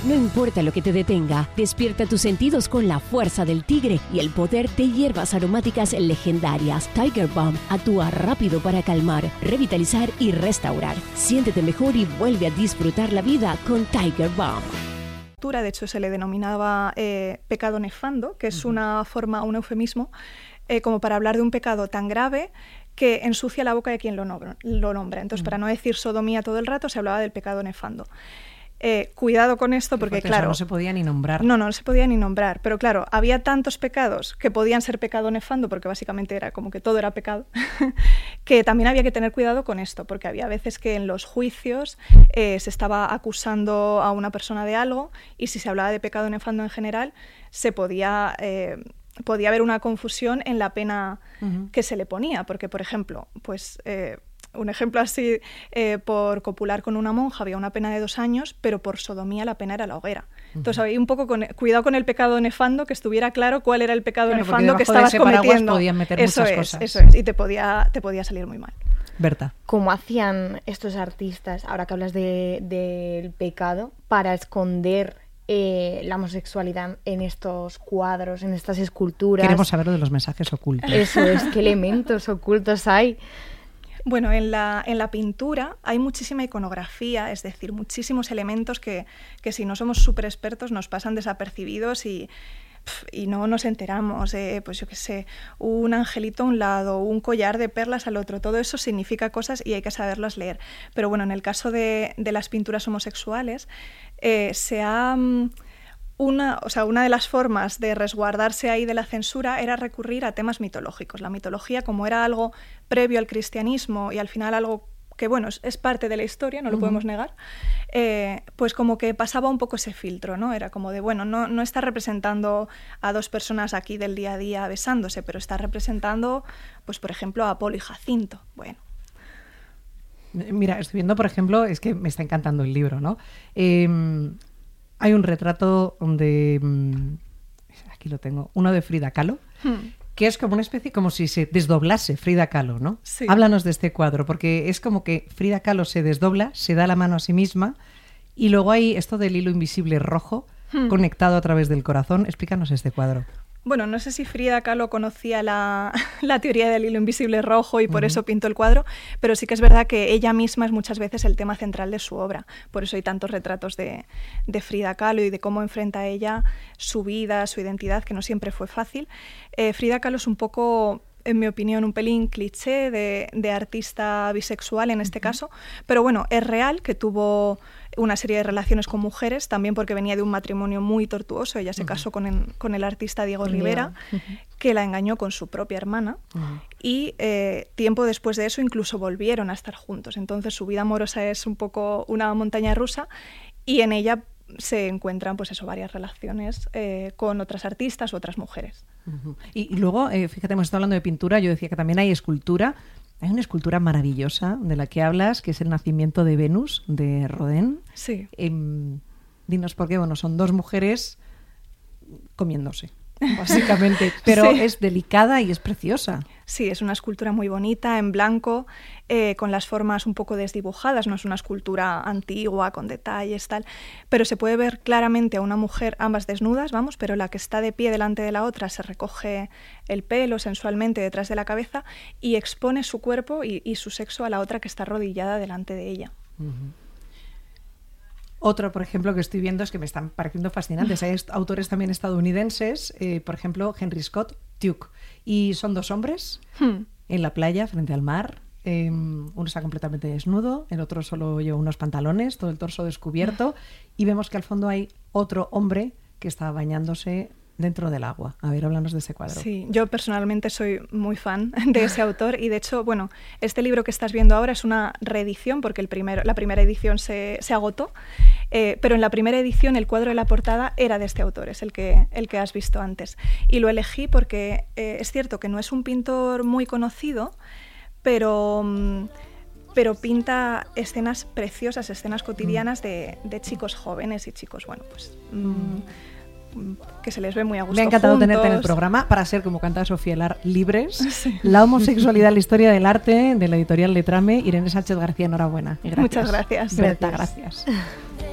No importa lo que te detenga, despierta tus sentidos con la fuerza del tigre y el poder de hierbas aromáticas legendarias. Tiger Balm actúa rápido para calmar, revitalizar y restaurar. Siéntete mejor y vuelve a disfrutar la vida con Tiger Balm. De hecho, se le denominaba pecado nefando, que es una forma, un eufemismo, como para hablar de un pecado tan grave que ensucia la boca de quien lo nombra. Entonces, para no decir sodomía todo el rato, se hablaba del pecado nefando. Cuidado con esto porque, claro... no se podía ni nombrar. No se podía ni nombrar. Pero, claro, había tantos pecados que podían ser pecado nefando, porque básicamente era como que todo era pecado, que también había que tener cuidado con esto, porque había veces que en los juicios se estaba acusando a una persona de algo y si se hablaba de pecado nefando en general, se podía haber una confusión en la pena que se le ponía. Porque, por ejemplo, pues... un ejemplo así, por copular con una monja había una pena de 2 años, pero por sodomía la pena era la hoguera. Entonces había un poco cuidado con el pecado nefando, que estuviera claro cuál era el pecado nefando que estabas cometiendo. Podían meter muchas cosas. Eso es, y te podía salir muy mal. Berta. ¿Cómo hacían estos artistas, ahora que hablas del pecado, para esconder la homosexualidad en estos cuadros, en estas esculturas? Queremos saber de los mensajes ocultos. Eso es, ¿qué elementos ocultos hay? Bueno, en la pintura hay muchísima iconografía, es decir, muchísimos elementos que si no somos súper expertos nos pasan desapercibidos y no nos enteramos. Pues yo qué sé, un angelito a un lado, un collar de perlas al otro, todo eso significa cosas y hay que saberlas leer. Pero bueno, en el caso de las pinturas homosexuales, una de las formas de resguardarse ahí de la censura era recurrir a temas mitológicos. La mitología, como era algo previo al cristianismo y al final algo que, bueno, es parte de la historia, no lo podemos negar, pues como que pasaba un poco ese filtro, ¿no? Era como de, bueno, no está representando a 2 personas aquí del día a día besándose, pero está representando, pues por ejemplo, a Apolo y Jacinto. Bueno. Mira, estoy viendo, por ejemplo, es que me está encantando el libro, ¿no? Hay un retrato aquí lo tengo, uno de Frida Kahlo, que es como una especie, como si se desdoblase Frida Kahlo, ¿no? Sí. Háblanos de este cuadro, porque es como que Frida Kahlo se desdobla, se da la mano a sí misma, y luego hay esto del hilo invisible rojo conectado a través del corazón. Explícanos este cuadro. Bueno, no sé si Frida Kahlo conocía la teoría del hilo invisible rojo y por eso pintó el cuadro, pero sí que es verdad que ella misma es muchas veces el tema central de su obra. Por eso hay tantos retratos de Frida Kahlo y de cómo enfrenta ella su vida, su identidad, que no siempre fue fácil. Frida Kahlo es un poco, en mi opinión, un pelín cliché de artista bisexual en este caso, pero bueno, es real que tuvo una serie de relaciones con mujeres, también porque venía de un matrimonio muy tortuoso. Ella se casó con el artista Diego Rivera, que la engañó con su propia hermana, y tiempo después de eso incluso volvieron a estar juntos. Entonces su vida amorosa es un poco una montaña rusa y en ella se encuentran pues eso, varias relaciones con otras artistas u otras mujeres. Y luego, fíjate, hemos estado hablando de pintura, yo decía que también hay escultura. Hay una escultura maravillosa de la que hablas, que es el nacimiento de Venus, de Rodin. Sí. Dinos por qué. Bueno, son 2 mujeres comiéndose, básicamente, pero sí. Es delicada y es preciosa. Sí, es una escultura muy bonita, en blanco, con las formas un poco desdibujadas, no es una escultura antigua, con detalles, tal, pero se puede ver claramente a una mujer, ambas desnudas, vamos, pero la que está de pie delante de la otra se recoge el pelo sensualmente detrás de la cabeza y expone su cuerpo y su sexo a la otra que está arrodillada delante de ella. Otro, por ejemplo, que estoy viendo es que me están pareciendo fascinantes. Hay autores también estadounidenses, por ejemplo, Henry Scott, Duke. Y son 2 hombres en la playa, frente al mar. Uno está completamente desnudo, el otro solo lleva unos pantalones, todo el torso descubierto. Y vemos que al fondo hay otro hombre que está bañándose dentro del agua. A ver, háblanos de ese cuadro. Sí, yo personalmente soy muy fan de ese autor y de hecho, bueno, este libro que estás viendo ahora es una reedición porque la primera edición se agotó, pero en la primera edición el cuadro de la portada era de este autor, es el que has visto antes. Y lo elegí porque es cierto que no es un pintor muy conocido, pero pinta escenas preciosas, escenas cotidianas de chicos jóvenes y chicos, bueno, pues... que se les ve muy a gusto. Me ha encantado juntos. tenerte en el programa para ser, como canta Sofía Lar, libres. Sí. La homosexualidad, la historia del arte, de la editorial Letrame. Irene Sánchez García, enhorabuena. Muchas gracias. Berta, gracias.